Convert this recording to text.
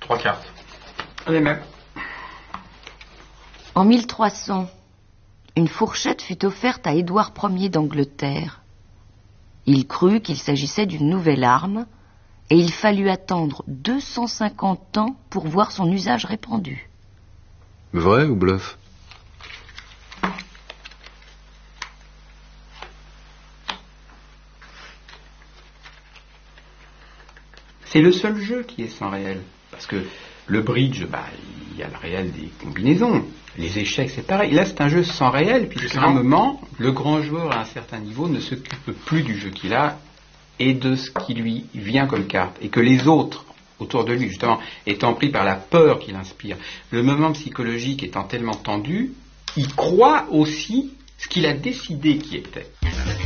3 cartes. Les mêmes. En 1300, une fourchette fut offerte à Édouard Ier d'Angleterre. Il crut qu'il s'agissait d'une nouvelle arme, et il fallut attendre 250 ans pour voir son usage répandu. Vrai ou bluff? C'est le seul jeu qui est sans réel. Parce que le bridge, il y a le réel des combinaisons. Les échecs, c'est pareil. Là, c'est un jeu sans réel, puisqu'à un moment, le grand joueur à un certain niveau ne s'occupe plus du jeu qu'il a et de ce qui lui vient comme carte. Et que les autres, autour de lui, justement, étant pris par la peur qu'il inspire, le moment psychologique étant tellement tendu, il croit aussi ce qu'il a décidé qui était.